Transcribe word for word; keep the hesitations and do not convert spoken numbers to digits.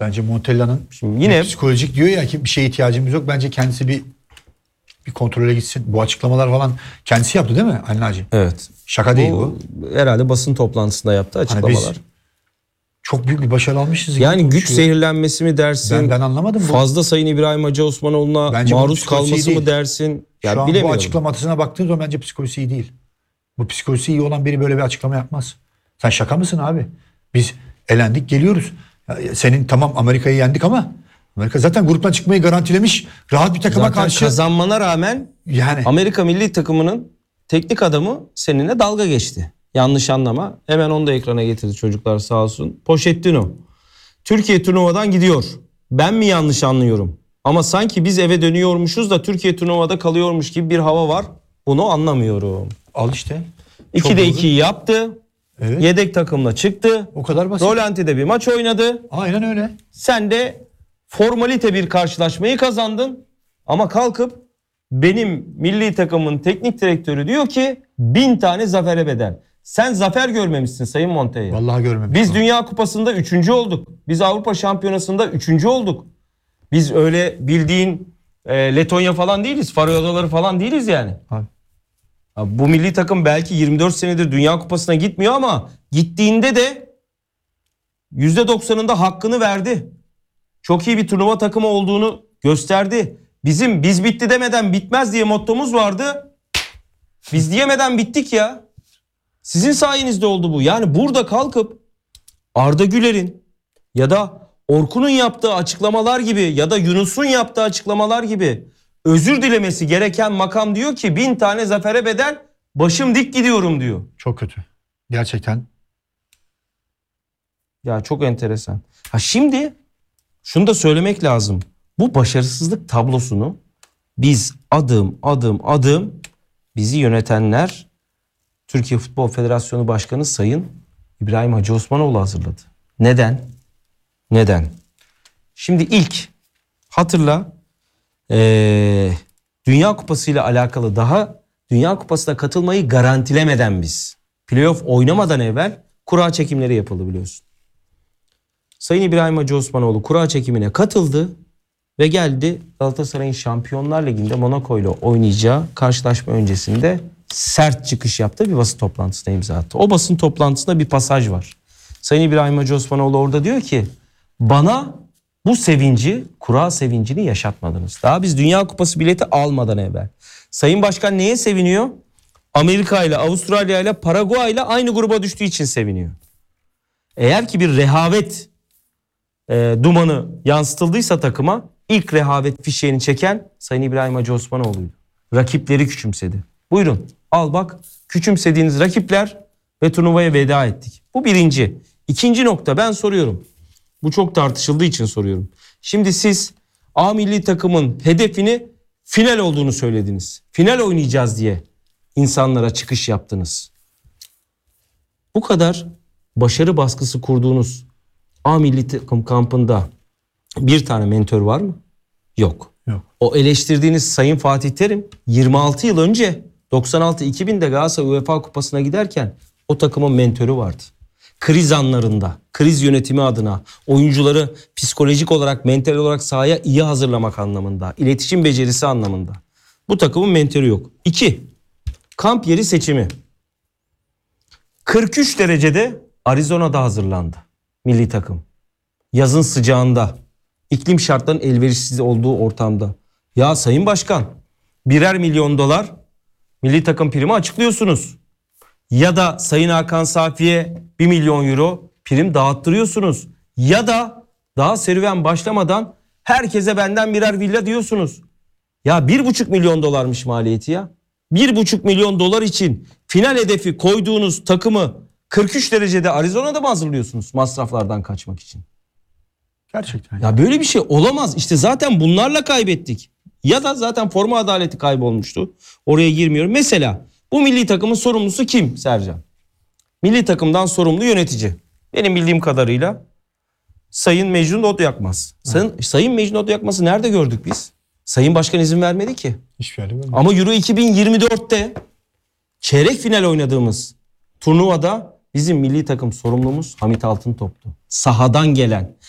Bence Montella'nın Şimdi yine psikolojik diyor ya ki bir şeye ihtiyacımız yok. Bence kendisi bir bir kontrole gitsin. Bu açıklamalar falan kendisi yaptı değil mi Ali Naci? evet. Şaka değil bu. Herhalde basın toplantısında yaptı açıklamalar. Hani biz çok büyük bir başarı almışız. Yani güç zehirlenmesi mi dersin? Ben, ben anlamadım. Bu. Fazla Sayın İbrahim Hacı Osmanoğlu'na Bence maruz kalması değil. mı dersin? Ya Şu an bilemiyorum. bu açıklamasına baktığın zaman bence psikolojisi iyi değil. Bu psikolojisi iyi olan biri böyle bir açıklama yapmaz. Sen şaka mısın abi? Biz elendik geliyoruz. Ya senin tamam Amerika'yı yendik ama Amerika zaten gruptan çıkmayı garantilemiş. Rahat bir takıma Zaten karşı. kazanmana rağmen Yani Amerika milli takımının teknik adamı seninle dalga geçti. Yanlış anlama. Hemen onu da ekrana getirdi çocuklar sağ olsun. Pochettino. Türkiye turnuvadan gidiyor. Ben mi yanlış anlıyorum? Ama sanki biz eve dönüyormuşuz da Türkiye turnuvada kalıyormuş gibi bir hava var. Bunu anlamıyorum. al işte. ikide ikiyi yaptı. Evet. Yedek takımla çıktı. O kadar basit. Rolanti'de bir maç oynadı. Aynen öyle. Sen de formalite bir karşılaşmayı kazandın. Ama kalkıp benim milli takımın teknik direktörü diyor ki bin tane zafere bedel. Sen zafer görmemişsin Sayın Montella. Vallahi görmemiş. Biz Dünya Kupası'nda üçüncü olduk. Biz Avrupa Şampiyonası'nda üçüncü olduk. Biz öyle bildiğin e, Letonya falan değiliz. Faroe Adaları falan değiliz yani. Abi. Ya bu milli takım belki yirmi dört senedir Dünya Kupası'na gitmiyor ama gittiğinde de yüzde doksanında hakkını verdi. Çok iyi bir turnuva takımı olduğunu gösterdi. Bizim biz bitti demeden bitmez diye mottomuz vardı. Biz diyemeden bittik ya. Sizin sayenizde oldu bu. Yani burada kalkıp Arda Güler'in ya da Orkun'un yaptığı açıklamalar gibi ya da Yunus'un yaptığı açıklamalar gibi özür dilemesi gereken makam diyor ki bin tane zafere bedel başım dik gidiyorum diyor. Çok kötü. Gerçekten. Ya çok enteresan. Ha şimdi şunu da söylemek lazım. Bu başarısızlık tablosunu biz adım adım adım bizi yönetenler Türkiye Futbol Federasyonu Başkanı Sayın İbrahim Hacı Osmanoğlu hazırladı. Neden? Neden? Şimdi ilk hatırla ee, Dünya Kupası ile alakalı daha Dünya Kupası'na katılmayı garantilemeden biz playoff oynamadan evvel kura çekimleri yapıldı biliyorsun. Sayın İbrahim Hacı Osmanoğlu kura çekimine katıldı ve geldi Galatasaray'ın Şampiyonlar Ligi'nde Monaco ile oynayacağı karşılaşma öncesinde sert çıkış yaptı, bir basın toplantısına imza attı. O basın toplantısında bir pasaj var. Sayın İbrahim Hacı Osmanoğlu orada diyor ki bana bu sevinci, kura sevincini yaşatmadınız. Daha biz Dünya Kupası bileti almadan evvel. Sayın Başkan neye seviniyor? Amerika ile, Avustralya ile, Paraguay ile aynı gruba düştüğü için seviniyor. Eğer ki bir rehavet e, dumanı yansıtıldıysa takıma ilk rehavet fişeğini çeken Sayın İbrahim Hacı Osmanoğlu'ydu. Rakipleri küçümsedi. Buyurun al bak küçümsediğiniz rakipler ve turnuvaya veda ettik. Bu birinci. İkinci nokta ben soruyorum. Bu çok tartışıldığı için soruyorum. Şimdi siz A milli takımın hedefini final olduğunu söylediniz. Final oynayacağız diye insanlara çıkış yaptınız. Bu kadar başarı baskısı kurduğunuz A milli takım kampında bir tane mentor var mı? Yok. Yok. O eleştirdiğiniz Sayın Fatih Terim yirmi altı yıl önce doksan altı iki binde Galatasaray UEFA Kupası'na giderken o takımın mentörü vardı. Kriz anlarında, kriz yönetimi adına oyuncuları psikolojik olarak, mental olarak sahaya iyi hazırlamak anlamında, iletişim becerisi anlamında. Bu takımın mentörü yok. İki, kamp yeri seçimi. kırk üç derecede Arizona'da hazırlandı milli takım. Yazın sıcağında, iklim şartlarının elverişsiz olduğu ortamda. Ya Sayın Başkan, birer milyon dolar milli takım primi açıklıyorsunuz. Ya da Sayın Hakan Safi'ye bir milyon euro prim dağıttırıyorsunuz. Ya da daha serüven başlamadan herkese benden birer villa diyorsunuz. Ya bir buçuk milyon dolarmış maliyeti ya. Bir buçuk milyon dolar için final hedefi koyduğunuz takımı kırk üç derecede Arizona'da mı hazırlıyorsunuz masraflardan kaçmak için? Gerçekten. Ya böyle bir şey olamaz. İşte zaten bunlarla kaybettik. Ya da zaten forma adaleti kaybolmuştu. Oraya girmiyorum. Mesela bu milli takımın sorumlusu kim Sercan? Milli takımdan sorumlu yönetici. Benim bildiğim kadarıyla Sayın Mecnun Odyakmaz. Sayın, Sayın Mecnun Odyakmaz'ı nerede gördük biz? Sayın Başkan izin vermedi ki. Hiçbir yerde görmedim. Ama Euro iki bin yirmi dörtte çeyrek final oynadığımız turnuvada bizim milli takım sorumlumuz Hamit Altıntop'tu. Sahadan gelen,